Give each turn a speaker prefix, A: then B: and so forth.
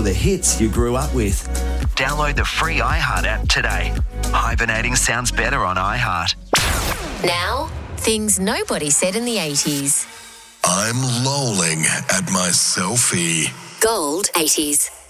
A: the hits you grew up with.
B: Download the free iHeart app today. Hibernating sounds better on iHeart.
C: Now, things nobody said in the 80s.
D: I'm lolling at my selfie.
C: Gold 80s.